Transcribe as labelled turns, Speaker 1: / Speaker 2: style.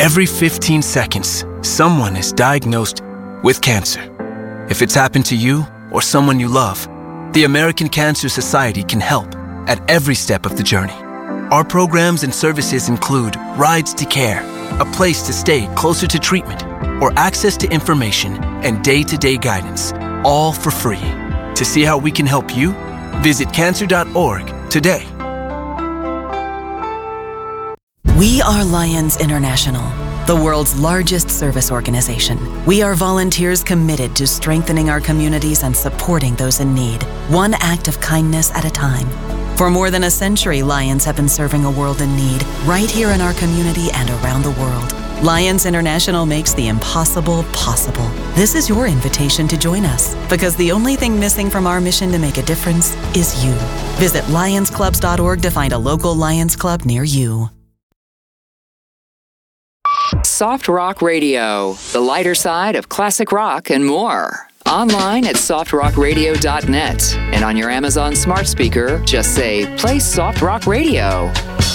Speaker 1: Every 15 seconds, someone is diagnosed with cancer. If it's happened to you or someone you love, the American Cancer Society can help at every step of the journey. Our programs and services include rides to care, a place to stay closer to treatment, or access to information and day-to-day guidance, all for free. To see how we can help you, visit cancer.org today.
Speaker 2: We are Lions International, the world's largest service organization. We are volunteers committed to strengthening our communities and supporting those in need, one act of kindness at a time. For more than a century, Lions have been serving a world in need right here in our community and around the world. Lions International makes the impossible possible. This is your invitation to join us, because the only thing missing from our mission to make a difference is you. Visit lionsclubs.org to find a local Lions Club near you.
Speaker 3: Soft Rock Radio, the lighter side of classic rock and more. Online at softrockradio.net and on your Amazon smart speaker, just say, play Soft Rock Radio.